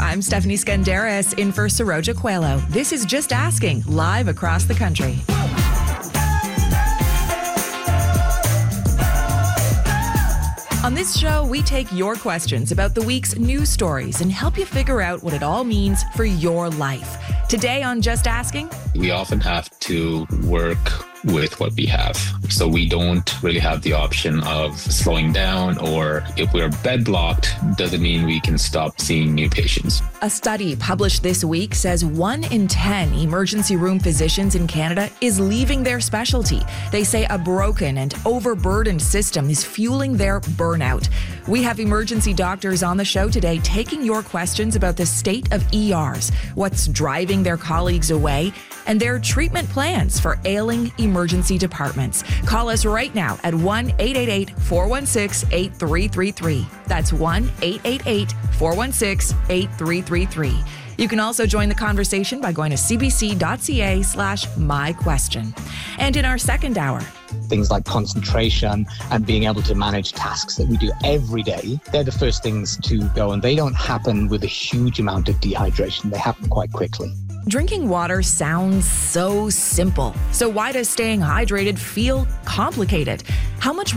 I'm Stephanie Skandaris in for Saroja Coelho. This is Just Asking, live across the country. On this show, we take your questions about the week's news stories and help you figure out what it all means for your life. Today on Just Asking, we often have to work with what we have. So we don't really have the option of slowing down, or if we're bed blocked, doesn't mean we can stop seeing new patients. A study published this week says 1 in 10 emergency room physicians in Canada is leaving their specialty. They say a broken and overburdened system is fueling their burnout. We have emergency doctors on the show today taking your questions about the state of ERs, what's driving their colleagues away, and their treatment plans for ailing emergency departments. Call us right now at 1-888-416-8333. That's 1-888-416-8333. You can also join the conversation by going to cbc.ca/myquestion. And in our second hour, things like concentration and being able to manage tasks that we do every day, they're the first things to go, and they don't happen with a huge amount of dehydration. They happen quite quickly. Drinking water sounds so simple. So why does staying hydrated feel complicated? How much